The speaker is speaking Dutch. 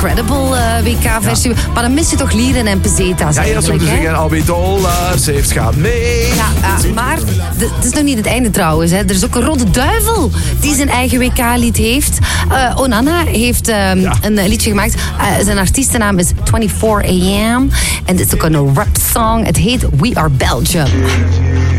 Incredible WK-versie. Ja. Maar dan mis je toch Lieren en Pesetas eigenlijk. Ja, zo te zeggen, Albi Dollars heeft gaat mee. Ja, maar het is nog niet het einde trouwens. Hè. Er is ook een Rode Duivel die zijn eigen WK-lied heeft. Onana heeft een liedje gemaakt. Zijn artiestennaam is 24 AM. En het is ook een rap song. Het heet We Are Belgium.